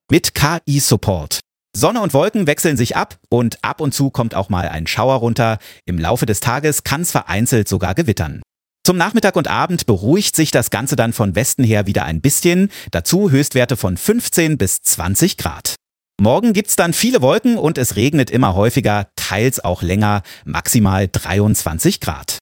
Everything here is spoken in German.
Mit KI-Support. Sonne und Wolken wechseln sich ab und zu kommt auch mal ein Schauer runter. Im Laufe des Tages kann es vereinzelt sogar gewittern. Zum Nachmittag und Abend beruhigt sich das Ganze dann von Westen her wieder ein bisschen. Dazu Höchstwerte von 15 bis 20 Grad. Morgen gibt's dann viele Wolken und es regnet immer häufiger, teils auch länger, maximal 23 Grad.